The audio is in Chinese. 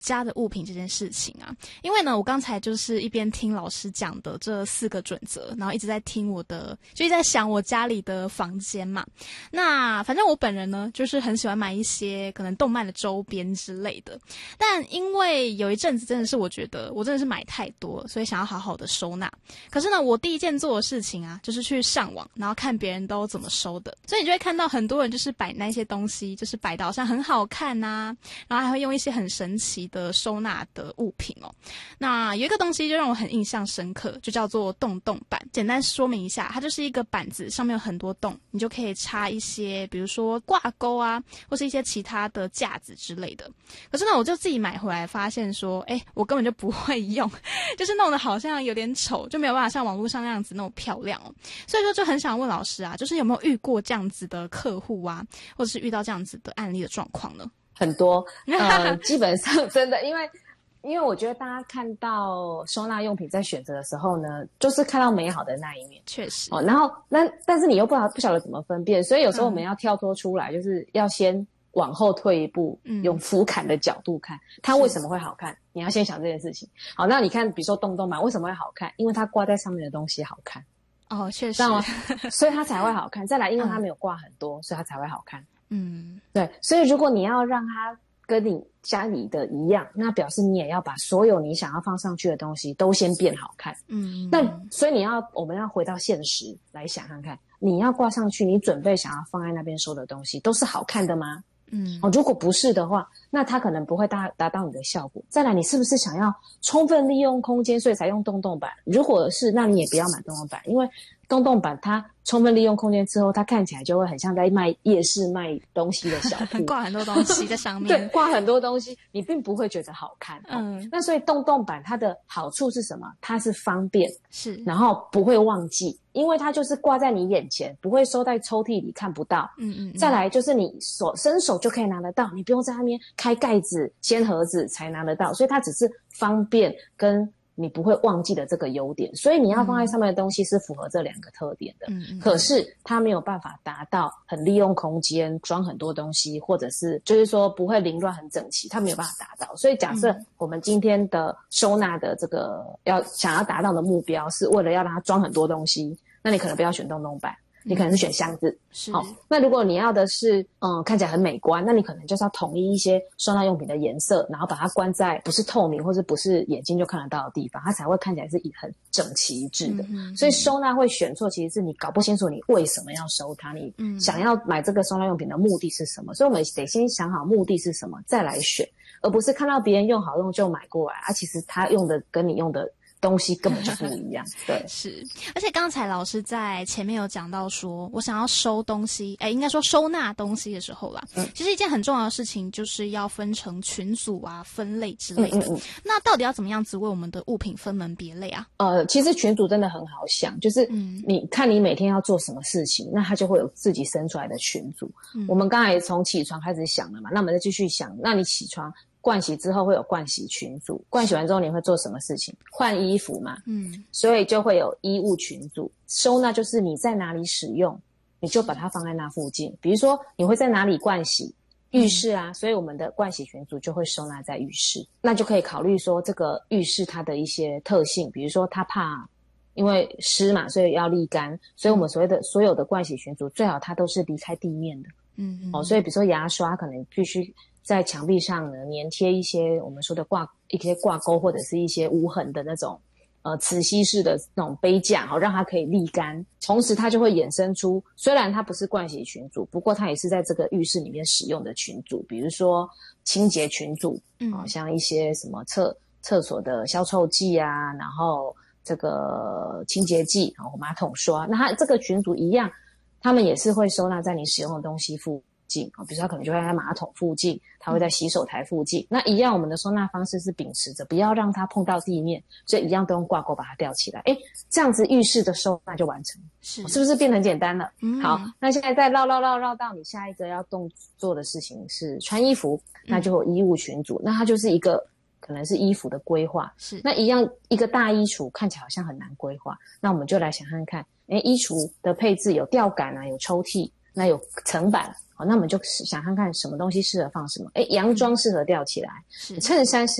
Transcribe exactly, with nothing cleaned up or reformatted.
家的物品这件事情啊，因为呢，我刚才就是一边听老师讲的这四个准则，然后一直在听我的，就一直在想我家里的房间嘛。那反正我本人呢，就是很喜欢买一些可能动漫的周边之类的，但因为有一阵子真的是我觉得我真的是买太多了，所以想要好好的收纳。可是呢，我第一件做的事情啊，就是去上网，然后看别人都怎么收的，所以你就会看到很多人就是摆那些东西，就是摆到好像很好看啊，然后还会用一些很神奇的收纳的物品哦。那有一个东西就让我很印象深刻，就叫做洞洞板。简单说明一下，它就是一个板子，上面有很多洞，你就可以插一些比如说挂钩啊，或是一些其他的架子之类的。可是呢，我就自己买回来发现说，诶，我根本就不会用，就是弄得好像有点丑，就没有办法像网络上那样子那种漂亮哦。所以说就很想问老师啊，就是有没有遇过这样子的客户啊，或者是遇到这样子的案例的状况呢？ 很多，呃，基本上真的，因为因为我觉得大家看到收纳用品在选择的时候呢，就是看到美好的那一面， 确实哦，然后那但是你又不晓不晓得怎么分辨，所以有时候我们要跳脱出来，嗯、就是要先往后退一步，嗯、用俯瞰的角度看它为什么会好看，你要先想这件事情。好，那你看，比如说洞洞板为什么会好看？因为它挂在上面的东西好看。 哦，确实， 知道吗？所以它才会好看。再来，因为它没有挂很多，嗯、所以它才会好看。嗯，对。所以如果你要让它跟你家里的一样，那表示你也要把所有你想要放上去的东西都先变好看。嗯，那所以你要，我们要回到现实来想看看，你要挂上去，你准备想要放在那边收的东西都是好看的吗？嗯，哦，如果不是的话，那它可能不会达达到你的效果。再来，你是不是想要充分利用空间，所以才用洞洞板？如果是，那你也不要买洞洞板，因为洞洞板它充分利用空间之后，它看起来就会很像在卖夜市卖东西的小铺， 挂很多东西在上面。 对，挂很多东西，你并不会觉得好看。嗯，那所以洞洞板它的好处是什么？它是方便， 是， 然后不会忘记。因为它就是挂在你眼前，不会收在抽屉里看不到。嗯嗯。再来就是你手伸手就可以拿得到，你不用在那边开盖子、掀盒子才拿得到，所以它只是方便跟你不会忘记的这个优点。所以你要放在上面的东西是符合这两个特点的。嗯嗯。可是它没有办法达到很利用空间、装很多东西，或者是就是说不会凌乱、很整齐，它没有办法达到。所以假设我们今天的收纳的这个要想要达到的目标是为了要让它装很多东西，那你可能不要选洞洞板，你可能是选箱子。 是。 好，那如果你要的是嗯看起来很美观，那你可能就是要统一一些收纳用品的颜色，然后把它关在不是透明或者不是眼睛就看得到的地方，它才会看起来是很整齐一致的。嗯嗯。所以收纳会选错，其实是你搞不清楚你为什么要收它，你想要买这个收纳用品的目的是什么。所以我们得先想好目的是什么，再来选，而不是看到别人用好用就买过来啊，其实他用的跟你用的东西根本就不一样。对， 是。而且刚才老师在前面有讲到说，我想要收东西，哎，应该说收纳东西的时候啦，嗯、其实一件很重要的事情就是要分成群组啊、分类之类的。嗯嗯嗯。那到底要怎么样子为我们的物品分门别类啊？ 呃，其实群组真的很好想，就是你看你每天要做什么事情，那它就会有自己生出来的群组。嗯、我们刚才从起床开始想了嘛，那我们再继续想，那你起床盥洗之后会有盥洗群组，盥洗完之后你会做什么事情？换衣服嘛，嗯，所以就会有衣物群组。收纳就是你在哪里使用，你就把它放在那附近。比如说你会在哪里盥洗？浴室啊，所以我们的盥洗群组就会收纳在浴室。那就可以考虑说这个浴室它的一些特性，比如说它怕因为湿嘛，所以要沥干，所以我们所谓的所有的盥洗群组最好它都是离开地面的。嗯嗯。哦，所以比如说牙刷可能必须在墙壁上呢粘贴一些我们说的挂一些挂钩或者是一些无痕的那种呃磁吸式的那种杯架，好让它可以沥干。同时它就会衍生出，虽然它不是盥洗群组，不过它也是在这个浴室里面使用的群组，比如说清洁群组，嗯、哦，像一些什么厕厕所的消臭剂啊，然后这个清洁剂，然后马桶刷，那它这个群组一样，他们也是会收纳在你使用的东西附近，比如说它可能就会在马桶附近，它会在洗手台附近。那一样，我们的收纳方式是秉持着不要让它碰到地面，所以一样都用挂钩把它吊起来。诶，这样子浴室的收纳就完成，是是不是变得很简单了？嗯，好，那现在再绕绕绕绕到你下一个要动做的事情是穿衣服，那就有衣物群组，那它就是一个可能是衣服的规划。是，那一样一个大衣橱看起来好像很难规划，那我们就来想看看，诶，衣橱的配置有吊杆啊，有抽屉。那有层板， 好，那我们就想看看什么东西适合放什么。诶，洋装适合吊起来，衬衫